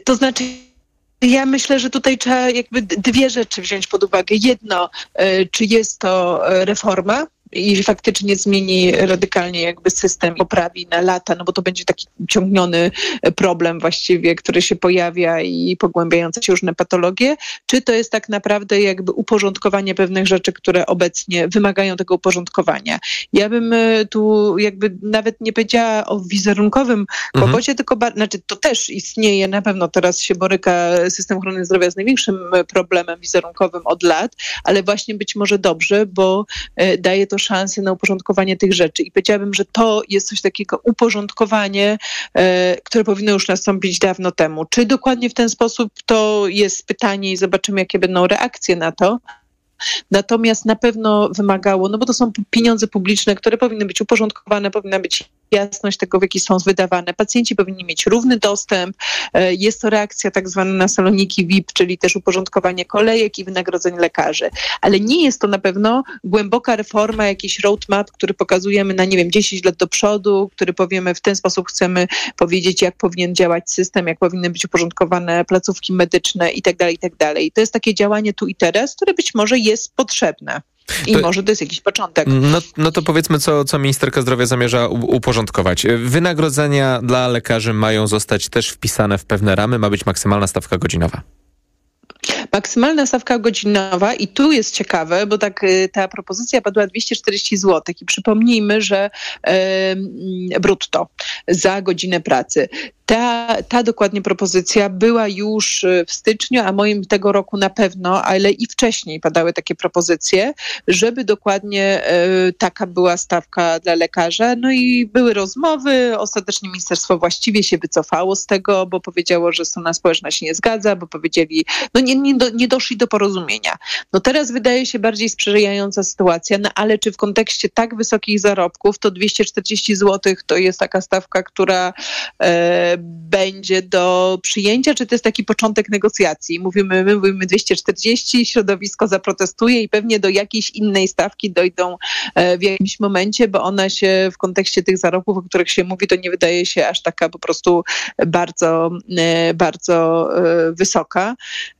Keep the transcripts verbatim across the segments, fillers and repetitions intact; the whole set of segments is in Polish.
To znaczy... Ja myślę, że tutaj trzeba jakby dwie rzeczy wziąć pod uwagę. Jedno, czy jest to reforma i faktycznie zmieni radykalnie jakby system, poprawi na lata, no bo to będzie taki ciągniony problem właściwie, który się pojawia i pogłębiające się różne patologie, czy to jest tak naprawdę jakby uporządkowanie pewnych rzeczy, które obecnie wymagają tego uporządkowania. Ja bym tu jakby nawet nie powiedziała o wizerunkowym kłopocie, mhm. tylko, ba- znaczy to też istnieje, na pewno teraz się boryka system ochrony zdrowia z największym problemem wizerunkowym od lat, ale właśnie być może dobrze, bo daje to szansę na uporządkowanie tych rzeczy. I powiedziałabym, że to jest coś takiego uporządkowanie, e, które powinno już nastąpić dawno temu. Czy dokładnie w ten sposób, to jest pytanie i zobaczymy, jakie będą reakcje na to. Natomiast na pewno wymagało, no bo to są pieniądze publiczne, które powinny być uporządkowane, powinna być jasność tego, w jaki są wydawane. Pacjenci powinni mieć równy dostęp. Jest to reakcja tak zwana na saloniki V I P, czyli też uporządkowanie kolejek i wynagrodzeń lekarzy. Ale nie jest to na pewno głęboka reforma, jakiś roadmap, który pokazujemy na, nie wiem, dziesięć lat do przodu, który powiemy, w ten sposób chcemy powiedzieć, jak powinien działać system, jak powinny być uporządkowane placówki medyczne i tak dalej, i tak dalej. To jest takie działanie tu i teraz, które być może jest potrzebne. I to, może to jest jakiś początek. No, no to powiedzmy, co, co ministerka zdrowia zamierza uporządkować. Wynagrodzenia dla lekarzy mają zostać też wpisane w pewne ramy, ma być maksymalna stawka godzinowa. Maksymalna stawka godzinowa i tu jest ciekawe, bo tak ta propozycja padła dwieście czterdzieści złotych i przypomnijmy, że e, brutto za godzinę pracy. Ta, ta dokładnie propozycja była już w styczniu, a moim tego roku na pewno, ale i wcześniej padały takie propozycje, żeby dokładnie e, taka była stawka dla lekarza. No i były rozmowy, ostatecznie ministerstwo właściwie się wycofało z tego, bo powiedziało, że strona społeczna się nie zgadza, bo powiedzieli, no nie, nie, do, nie doszli do porozumienia. No teraz wydaje się bardziej sprzyjająca sytuacja, no ale czy w kontekście tak wysokich zarobków to dwieście czterdzieści złotych to jest taka stawka, która e, będzie do przyjęcia, czy to jest taki początek negocjacji? Mówimy, my mówimy dwieście czterdzieści, środowisko zaprotestuje i pewnie do jakiejś innej stawki dojdą w jakimś momencie, bo ona się w kontekście tych zarobków, o których się mówi, to nie wydaje się aż taka po prostu bardzo, bardzo wysoka.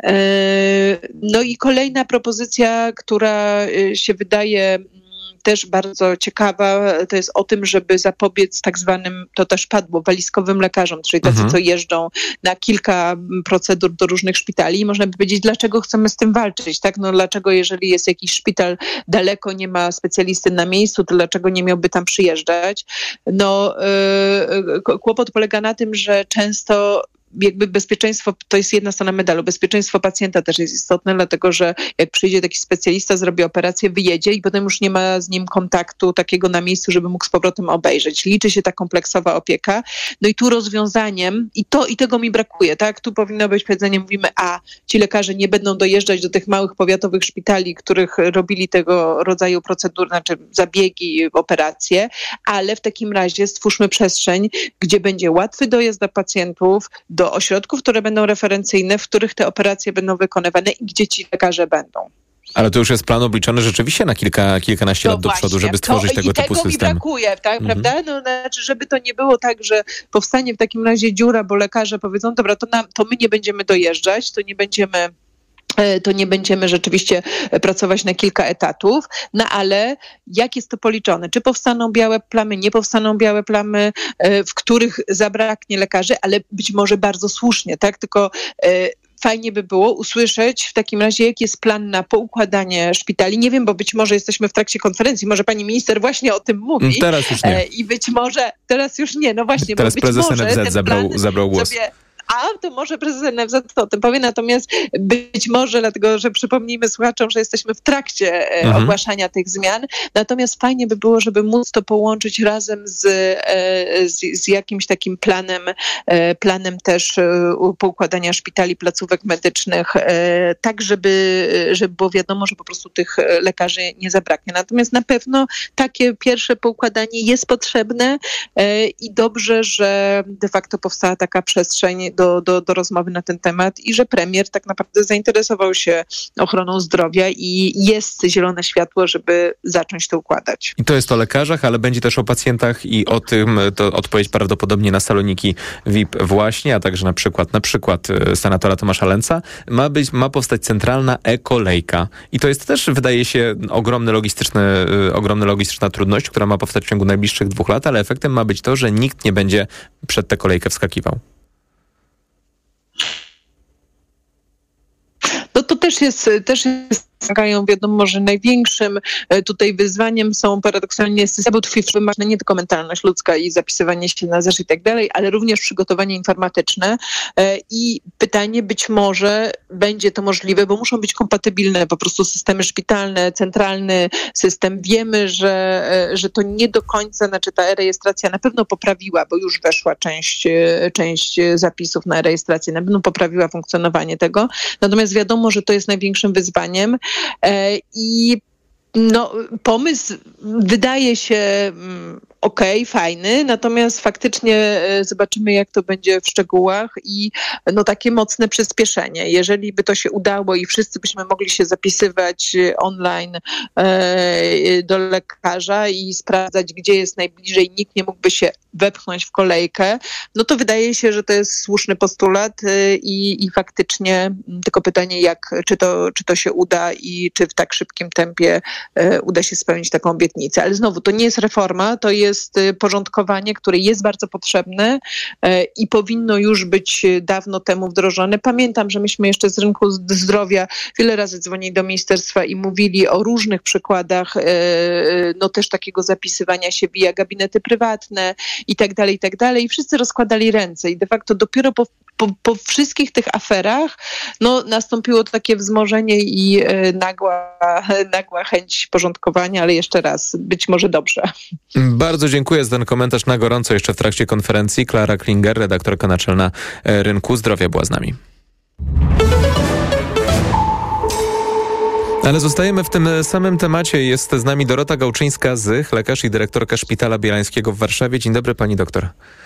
No i kolejna propozycja, która się wydaje też bardzo ciekawa, to jest o tym, żeby zapobiec tak zwanym, to też padło, walizkowym lekarzom, czyli tacy, mhm. co jeżdżą na kilka procedur do różnych szpitali. I można by powiedzieć, dlaczego chcemy z tym walczyć, tak? No dlaczego, jeżeli jest jakiś szpital daleko, nie ma specjalisty na miejscu, to dlaczego nie miałby tam przyjeżdżać? No yy, kłopot polega na tym, że często jakby bezpieczeństwo to jest jedna strona medalu. Bezpieczeństwo pacjenta też jest istotne, dlatego że jak przyjdzie taki specjalista, zrobi operację, wyjedzie i potem już nie ma z nim kontaktu takiego na miejscu, żeby mógł z powrotem obejrzeć. Liczy się ta kompleksowa opieka. No i tu rozwiązaniem, i to i tego mi brakuje, tak? Tu powinno być powiedzenie, mówimy, a ci lekarze nie będą dojeżdżać do tych małych powiatowych szpitali, których robili tego rodzaju procedury, znaczy zabiegi, operacje, ale w takim razie stwórzmy przestrzeń, gdzie będzie łatwy dojazd dla pacjentów, do ośrodków, które będą referencyjne, w których te operacje będą wykonywane i gdzie ci lekarze będą. Ale to już jest plan obliczony rzeczywiście na kilka, kilkanaście to lat właśnie, do przodu, żeby stworzyć to, tego typu system. I tego mi brakuje, tak, mhm. prawda? No, znaczy, żeby to nie było tak, że powstanie w takim razie dziura, bo lekarze powiedzą, dobra, to, nam, to my nie będziemy dojeżdżać, to nie będziemy to nie będziemy rzeczywiście pracować na kilka etatów, no ale jak jest to policzone? Czy powstaną białe plamy, nie powstaną białe plamy, w których zabraknie lekarzy, ale być może bardzo słusznie, tak? Tylko fajnie by było usłyszeć w takim razie, jaki jest plan na poukładanie szpitali. Nie wiem, bo być może jesteśmy w trakcie konferencji, może pani minister właśnie o tym mówi. Teraz już nie. I być może, teraz już nie, no właśnie. Teraz bo być prezes może N F Z zabrał, zabrał głos. Sobie A to może prezes N F Z o tym powie, natomiast być może, dlatego że przypomnijmy słuchaczom, że jesteśmy w trakcie mhm. ogłaszania tych zmian, natomiast fajnie by było, żeby móc to połączyć razem z, z, z jakimś takim planem, planem też poukładania szpitali, placówek medycznych, tak żeby, żeby było wiadomo, że po prostu tych lekarzy nie zabraknie. Natomiast na pewno takie pierwsze poukładanie jest potrzebne i dobrze, że de facto powstała taka przestrzeń do, do, do rozmowy na ten temat i że premier tak naprawdę zainteresował się ochroną zdrowia i jest zielone światło, żeby zacząć to układać. I to jest o lekarzach, ale będzie też o pacjentach i o tym, to odpowiedź prawdopodobnie na saloniki V I P właśnie, a także na przykład, na przykład senatora Tomasza Lęca, ma być, ma powstać centralna e-kolejka. I to jest też, wydaje się, ogromny logistyczny, ogromna logistyczna trudność, która ma powstać w ciągu najbliższych dwóch lat, ale efektem ma być to, że nikt nie będzie przed tę kolejkę wskakiwał. No to też jest, też jest wiadomo, że największym tutaj wyzwaniem są paradoksalnie systemy tkwiwsze, nie tylko mentalność ludzka i zapisywanie się na zeszyt i tak dalej, ale również przygotowanie informatyczne i pytanie, być może będzie to możliwe, bo muszą być kompatybilne po prostu systemy szpitalne, centralny system. Wiemy, że, że to nie do końca, znaczy ta e-rejestracja na pewno poprawiła, bo już weszła część, część zapisów na e-rejestrację, na pewno poprawiła funkcjonowanie tego, natomiast wiadomo, że to jest największym wyzwaniem. I no, pomysł wydaje się okej, okay, fajny, natomiast faktycznie zobaczymy, jak to będzie w szczegółach i no takie mocne przyspieszenie. Jeżeli by to się udało i wszyscy byśmy mogli się zapisywać online e, do lekarza i sprawdzać, gdzie jest najbliżej, nikt nie mógłby się wepchnąć w kolejkę, no to wydaje się, że to jest słuszny postulat i, i faktycznie tylko pytanie, jak, czy to, czy to się uda i czy w tak szybkim tempie e, uda się spełnić taką obietnicę. Ale znowu, to nie jest reforma, to jest porządkowanie, które jest bardzo potrzebne e, i powinno już być dawno temu wdrożone. Pamiętam, że myśmy jeszcze z rynku zdrowia wiele razy dzwonili do ministerstwa i mówili o różnych przykładach e, no też takiego zapisywania się via gabinety prywatne i tak dalej, i tak dalej. I wszyscy rozkładali ręce i de facto dopiero po, po, po wszystkich tych aferach no, nastąpiło takie wzmożenie i e, nagła, nagła chęć porządkowania, ale jeszcze raz, być może dobrze. Bardzo dziękuję za ten komentarz na gorąco jeszcze w trakcie konferencji. Klara Klinger, redaktorka naczelna Rynku Zdrowia, była z nami. Ale zostajemy w tym samym temacie. Jest z nami Dorota Gałczyńska-Zych, lekarz i dyrektorka Szpitala Bielańskiego w Warszawie. Dzień dobry, pani doktor.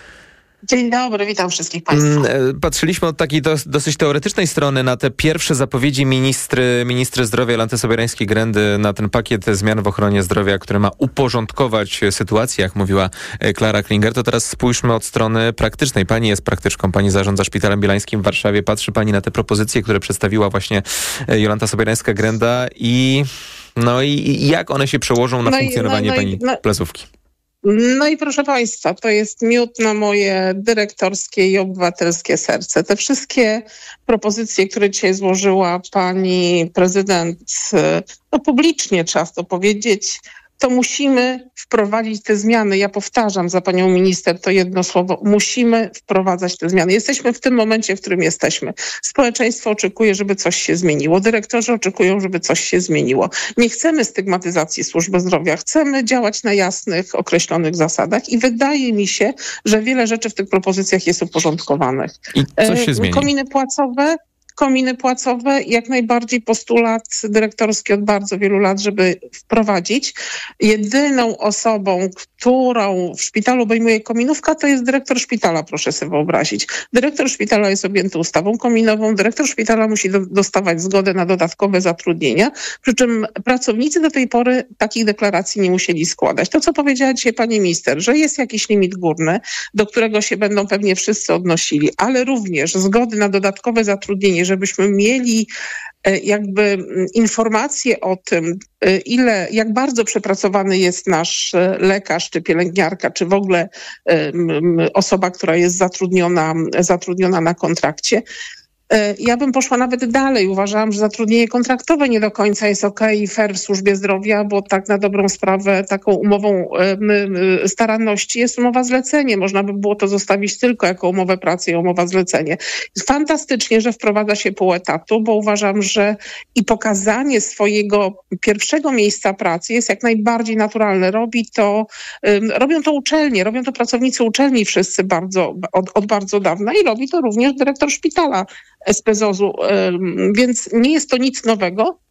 Dzień dobry, witam wszystkich państwa. Patrzyliśmy od takiej dos, dosyć teoretycznej strony na te pierwsze zapowiedzi ministry, ministry zdrowia Jolanty Sobieirańskiej-Grendy na ten pakiet zmian w ochronie zdrowia, który ma uporządkować sytuację, jak mówiła Klara Klinger. To teraz spójrzmy od strony praktycznej. Pani jest praktyczką, pani zarządza Szpitalem Bielańskim w Warszawie. Patrzy pani na te propozycje, które przedstawiła właśnie Jolanta Sobierańska-Grenda i no i, i jak one się przełożą na no funkcjonowanie i, no, pani no, placówki? No i proszę państwa, to jest miód na moje dyrektorskie i obywatelskie serce. Te wszystkie propozycje, które dzisiaj złożyła pani prezydent, no publicznie trzeba to powiedzieć, to musimy wprowadzić te zmiany. Ja powtarzam za panią minister to jedno słowo. Musimy wprowadzać te zmiany. Jesteśmy w tym momencie, w którym jesteśmy. Społeczeństwo oczekuje, żeby coś się zmieniło. Dyrektorzy oczekują, żeby coś się zmieniło. Nie chcemy stygmatyzacji służby zdrowia. Chcemy działać na jasnych, określonych zasadach i wydaje mi się, że wiele rzeczy w tych propozycjach jest uporządkowanych. I co się zmieni? Kominy płacowe, Kominy płacowe, jak najbardziej postulat dyrektorski od bardzo wielu lat, żeby wprowadzić. Jedyną osobą, którą w szpitalu obejmuje kominówka, to jest dyrektor szpitala, proszę sobie wyobrazić. Dyrektor szpitala jest objęty ustawą kominową, dyrektor szpitala musi do, dostawać zgodę na dodatkowe zatrudnienia, przy czym pracownicy do tej pory takich deklaracji nie musieli składać. To, co powiedziała dzisiaj pani minister, że jest jakiś limit górny, do którego się będą pewnie wszyscy odnosili, ale również zgody na dodatkowe zatrudnienie, żebyśmy mieli jakby informacje o tym, ile, jak bardzo przepracowany jest nasz lekarz, czy pielęgniarka, czy w ogóle osoba, która jest zatrudniona, zatrudniona na kontrakcie. Ja bym poszła nawet dalej. Uważałam, że zatrudnienie kontraktowe nie do końca jest okej i fair w służbie zdrowia, bo tak na dobrą sprawę taką umową staranności jest umowa zlecenie. Można by było to zostawić tylko jako umowę pracy i umowa zlecenie. Fantastycznie, że wprowadza się pół etatu, bo uważam, że i pokazanie swojego pierwszego miejsca pracy jest jak najbardziej naturalne. Robi to, robią to uczelnie, robią to pracownicy uczelni wszyscy bardzo, od, od bardzo dawna i robi to również dyrektor szpitala S P Z O Z-u, więc nie jest to nic nowego.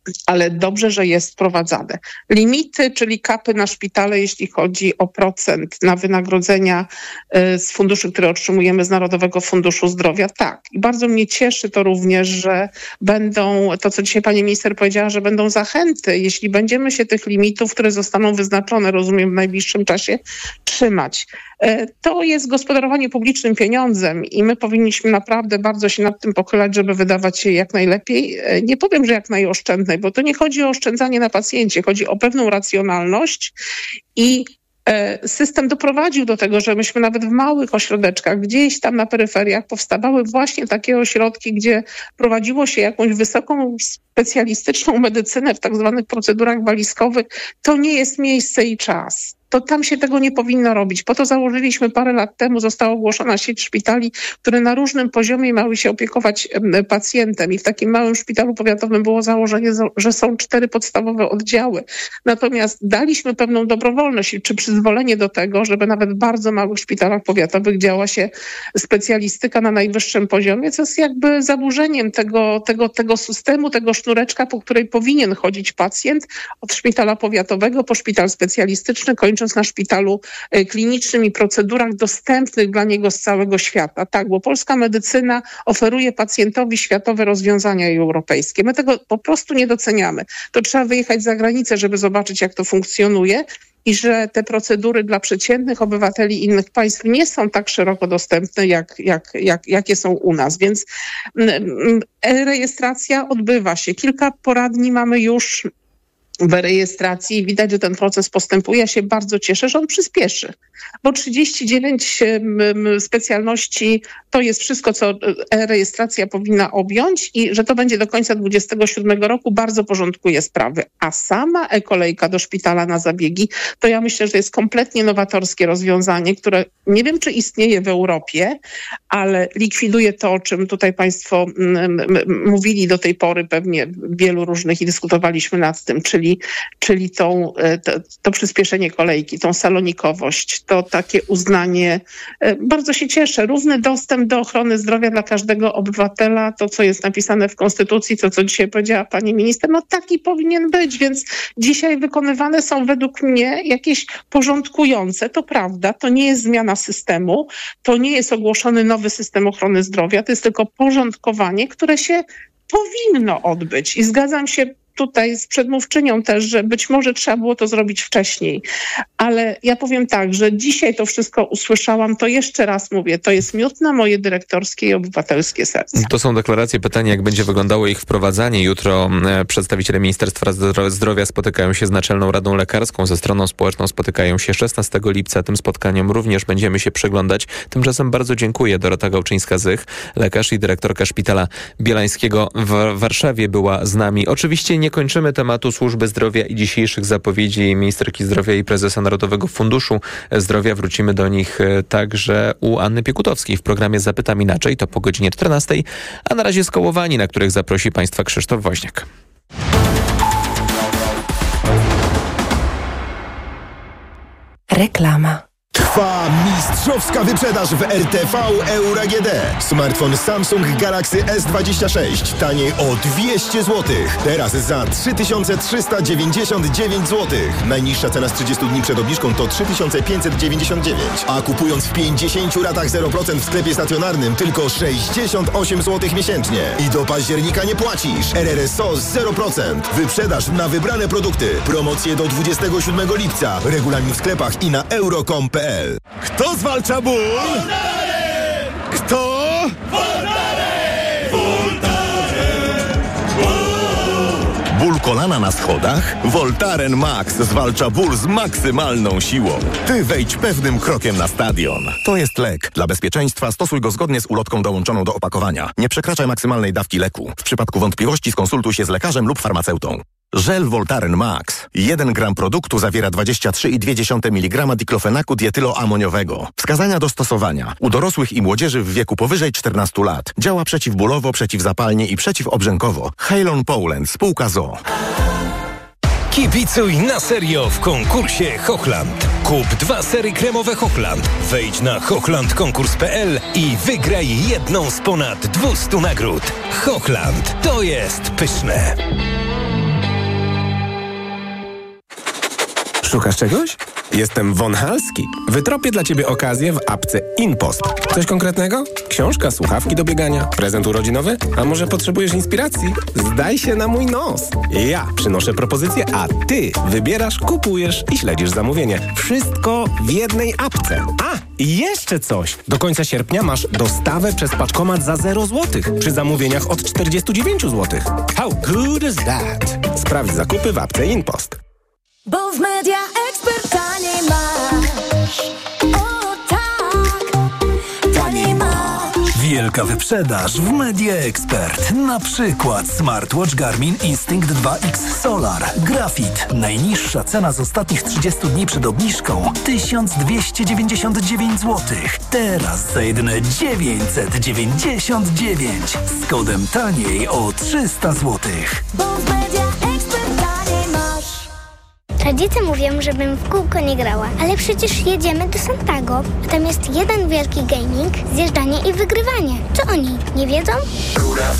ale dobrze, że jest wprowadzane. Limity, czyli kapy na szpitale, jeśli chodzi o procent na wynagrodzenia z funduszy, które otrzymujemy z Narodowego Funduszu Zdrowia, tak. I bardzo mnie cieszy to również, że będą, to co dzisiaj pani minister powiedziała, że będą zachęty, jeśli będziemy się tych limitów, które zostaną wyznaczone, rozumiem, w najbliższym czasie, trzymać. To jest gospodarowanie publicznym pieniądzem i my powinniśmy naprawdę bardzo się nad tym pochylać, żeby wydawać je jak najlepiej. Nie powiem, że jak najoszczędniej, bo to nie chodzi o oszczędzanie na pacjencie, chodzi o pewną racjonalność i system doprowadził do tego, że myśmy nawet w małych ośrodeczkach, gdzieś tam na peryferiach powstawały właśnie takie ośrodki, gdzie prowadziło się jakąś wysoką specjalistyczną medycynę w tak zwanych procedurach walizkowych. To nie jest miejsce i czas. To tam się tego nie powinno robić. Po to założyliśmy parę lat temu, została ogłoszona sieć szpitali, które na różnym poziomie miały się opiekować pacjentem i w takim małym szpitalu powiatowym było założenie, że są cztery podstawowe oddziały. Natomiast daliśmy pewną dobrowolność czy przyzwolenie do tego, żeby nawet w bardzo małych szpitalach powiatowych działa się specjalistyka na najwyższym poziomie, co jest jakby zaburzeniem tego, tego, tego systemu, tego sznureczka, po której powinien chodzić pacjent od szpitala powiatowego po szpital specjalistyczny, kończąc na szpitalu klinicznym i procedurach dostępnych dla niego z całego świata. Tak, bo polska medycyna oferuje pacjentowi światowe rozwiązania i europejskie. My tego po prostu nie doceniamy. To trzeba wyjechać za granicę, żeby zobaczyć, jak to funkcjonuje i że te procedury dla przeciętnych obywateli innych państw nie są tak szeroko dostępne, jak, jak, jak, jakie są u nas. Więc rejestracja odbywa się. Kilka poradni mamy już w rejestracji. Widać, że ten proces postępuje. Ja się bardzo cieszę, że on przyspieszy, bo trzydzieści dziewięć specjalności to jest wszystko, co rejestracja powinna objąć i że to będzie do końca dwudziestego siódmego roku bardzo porządkuje sprawy. A sama e-kolejka do szpitala na zabiegi, to ja myślę, że to jest kompletnie nowatorskie rozwiązanie, które nie wiem, czy istnieje w Europie, ale likwiduje to, o czym tutaj państwo m, m, mówili do tej pory pewnie wielu różnych i dyskutowaliśmy nad tym, czyli czyli tą, to, to przyspieszenie kolejki, tą salonikowość, to takie uznanie. Bardzo się cieszę. Równy dostęp do ochrony zdrowia dla każdego obywatela, to co jest napisane w Konstytucji, to co dzisiaj powiedziała pani minister, no taki powinien być, więc dzisiaj wykonywane są według mnie jakieś porządkujące, to prawda, to nie jest zmiana systemu, to nie jest ogłoszony nowy system ochrony zdrowia, to jest tylko porządkowanie, które się powinno odbyć i zgadzam się tutaj z przedmówczynią też, że być może trzeba było to zrobić wcześniej. Ale ja powiem tak, że dzisiaj to wszystko usłyszałam, to jeszcze raz mówię, to jest miód na moje dyrektorskie i obywatelskie serce. To są deklaracje, pytanie, jak będzie wyglądało ich wprowadzanie. Jutro przedstawiciele Ministerstwa Zdrowia spotykają się z Naczelną Radą Lekarską, ze stroną społeczną spotykają się szesnastego lipca. Tym spotkaniom również będziemy się przyglądać. Tymczasem bardzo dziękuję. Dorota Gałczyńska-Zych, lekarz i dyrektorka Szpitala Bielańskiego w Warszawie była z nami. Oczywiście nie kończymy tematu służby zdrowia i dzisiejszych zapowiedzi ministerki zdrowia i prezesa Narodowego Funduszu Zdrowia. Wrócimy do nich także u Anny Piekutowskiej w programie Zapytam Inaczej. To po godzinie czternastej, a na razie Skołowani, na których zaprosi Państwa Krzysztof Woźniak. Reklama. Trwa mistrzowska wyprzedaż w R T V Euro A G D. Smartfon Samsung Galaxy S dwadzieścia sześć taniej o dwieście złotych. Teraz za trzy tysiące trzysta dziewięćdziesiąt dziewięć złotych. Najniższa cena z trzydziestu dni przed obniżką to trzy tysiące pięćset dziewięćdziesiąt dziewięć. A kupując w pięćdziesięciu ratach zero procent w sklepie stacjonarnym tylko sześćdziesiąt osiem złotych miesięcznie. I do października nie płacisz. R R S O zero procent. Wyprzedaż na wybrane produkty. Promocje do dwudziestego siódmego lipca. Regulamin w sklepach i na euro kropka com kropka p l. Kto zwalcza ból? Voltaren! Kto? Voltaren! Voltaren! Ból kolana na schodach? Voltaren Max zwalcza ból z maksymalną siłą. Ty wejdź pewnym krokiem na stadion. To jest lek. Dla bezpieczeństwa stosuj go zgodnie z ulotką dołączoną do opakowania. Nie przekraczaj maksymalnej dawki leku. W przypadku wątpliwości skonsultuj się z lekarzem lub farmaceutą. Żel Voltaren Max. jeden gram produktu zawiera dwadzieścia trzy przecinek dwa miligrama diklofenaku dietyloamoniowego. Wskazania do stosowania. U dorosłych i młodzieży w wieku powyżej czternastu lat. Działa przeciwbólowo, przeciwzapalnie i przeciwobrzękowo. Halon Poland. Spółka z o o. Kibicuj na serio w konkursie Hochland. Kup dwa sery kremowe Hochland. Wejdź na hochland konkurs kropka p l i wygraj jedną z ponad dwustu nagród. Hochland. To jest pyszne. Szukasz czegoś? Jestem Von Halski. Wytropię dla ciebie okazję w apce InPost. Coś konkretnego? Książka, słuchawki do biegania, prezent urodzinowy? A może potrzebujesz inspiracji? Zdaj się na mój nos. Ja przynoszę propozycję, a ty wybierasz, kupujesz i śledzisz zamówienie. Wszystko w jednej apce. A, i jeszcze coś. Do końca sierpnia masz dostawę przez paczkomat za zero złotych przy zamówieniach od czterdzieści dziewięć złotych. How good is that? Sprawdź zakupy w apce InPost. Bo w Media Expert taniej masz. O tak, taniej masz. Wielka wyprzedaż w Media Expert. Na przykład smartwatch Garmin Instinct dwa X Solar. Grafit. Najniższa cena z ostatnich trzydziestu dni przed obniżką tysiąc dwieście dziewięćdziesiąt dziewięć złotych. Teraz za jedyne dziewięćset dziewięćdziesiąt dziewięć. Z kodem taniej o trzysta złotych. Bo w Media Expert taniej masz. Rodzice mówią, żebym w kółko nie grała, ale przecież jedziemy do Santago, a tam jest jeden wielki gaming, zjeżdżanie i wygrywanie. Czy oni nie wiedzą?